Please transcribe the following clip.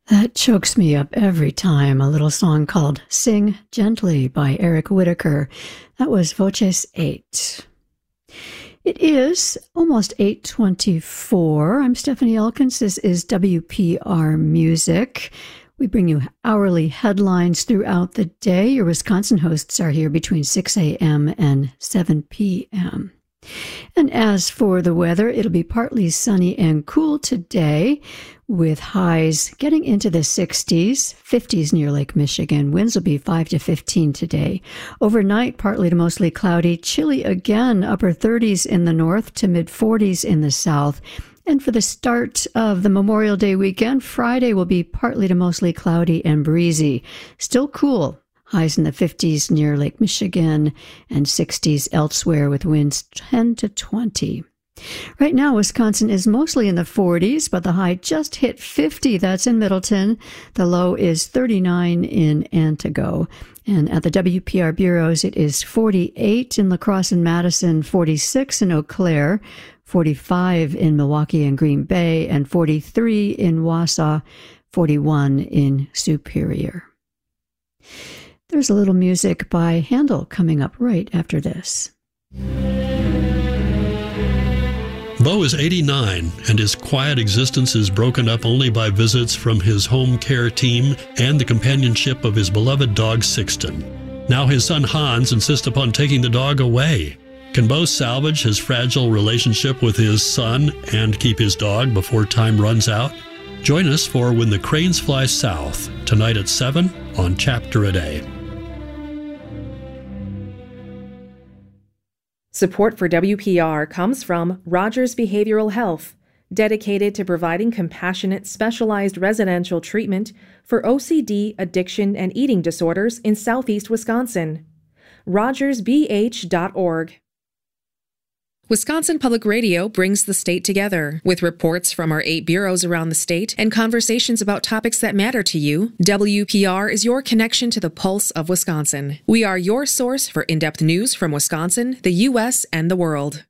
That chokes me up every time. A little song called Sing Gently by Eric Whitacre. That was Voces 8. It is almost 8:24. I'm Stephanie Elkins. This is WPR Music. We bring you hourly headlines throughout the day. Your Wisconsin hosts are here between 6 a.m. and 7 p.m. And as for the weather, it'll be partly sunny and cool today with highs getting into the 60s, 50s near Lake Michigan. Winds will be 5 to 15 today. Overnight, partly to mostly cloudy, chilly again, upper 30s in the north to mid 40s in the south. And for the start of the Memorial Day weekend, Friday will be partly to mostly cloudy and breezy. Still cool. Highs in the 50s near Lake Michigan and 60s elsewhere with winds 10 to 20. Right now, Wisconsin is mostly in the 40s, but the high just hit 50. That's in Middleton. The low is 39 in Antigo. And at the WPR bureaus, it is 48 in La Crosse and Madison, 46 in Eau Claire, 45 in Milwaukee and Green Bay, and 43 in Wausau, 41 in Superior. There's a little music by Handel coming up right after this. Bo is 89, and his quiet existence is broken up only by visits from his home care team and the companionship of his beloved dog Sixten. Now his son Hans insists upon taking the dog away. Can Bo salvage his fragile relationship with his son and keep his dog before time runs out? Join us for When the Cranes Fly South, tonight at 7 on Chapter a Day. Support for WPR comes from Rogers Behavioral Health, dedicated to providing compassionate, specialized residential treatment for OCD, addiction, and eating disorders in southeast Wisconsin. RogersBH.org. Wisconsin Public Radio brings the state together. With reports from our 8 bureaus around the state and conversations about topics that matter to you, WPR is your connection to the pulse of Wisconsin. We are your source for in-depth news from Wisconsin, the U.S., and the world.